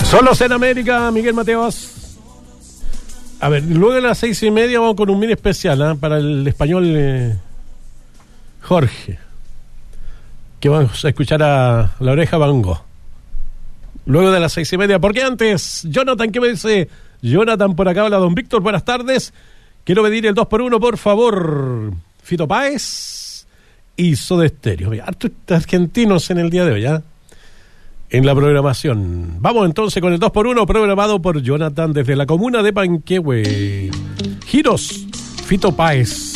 Solos en América, Miguel Mateos. A ver, luego de las 6:30 vamos con un mini especial para el español Jorge, que vamos a escuchar a La Oreja Van Gogh. Luego de las 6:30, porque antes, Jonathan, ¿qué me dice? Jonathan, por acá, hola, don Víctor, buenas tardes. Quiero pedir el 2x1, por favor. Fito Páez y Soda Stereo. Hartos argentinos en el día de hoy, en la programación. Vamos entonces con el 2x1 programado por Jonathan desde la comuna de Panquehue. Giros, Fito Páez.